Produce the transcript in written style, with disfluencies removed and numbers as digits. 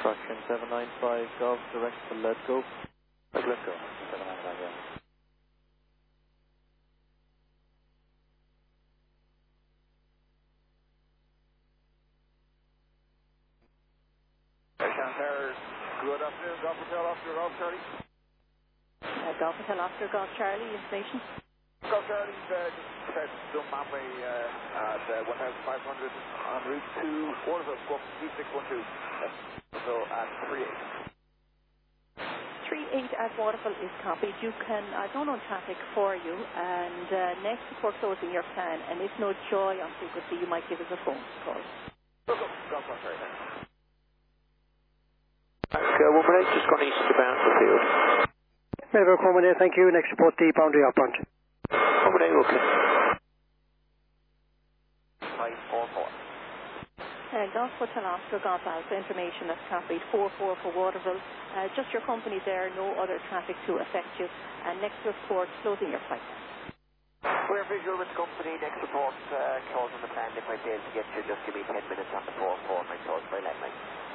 Traction 795 Golf, direct to Let Go. Let Go, 795, yeah. Good afternoon, Golf Hotel Oscar Golf Charlie. Golf Hotel Oscar Golf Charlie, information. Golf Charlie, just said Dunmanway at 1,500 en route to Waterville, Squawk D612. So at 38. 38 at Waterville is copied. You can, I don't know traffic for you, and next before closing your plan, and if no joy on frequency, you might give us a phone call. Golf Charlie, thanks. Wolverine, just gone east to Boundary Field. Melbourne Common thank you. Next report, the boundary outbound. Wolverine, okay. 544. Golf Hotel Oscar Golf Alpha, information that's copied 44 for Waterville. Just your company there, no other traffic to affect you. And next report, closing your flight. We're visual with the company. Next report, closing the plan. If I fail to get you, just give me 10 minutes on the 4-4 my thoughts by that night.